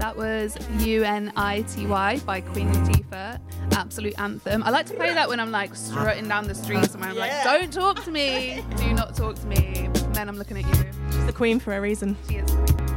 That was Unity by Queen Latifah. Absolute anthem. I like to play that when I'm like strutting down the street somewhere. I'm like, don't talk to me. Do not talk to me. And then I'm looking at you. She's the queen for a reason. She is.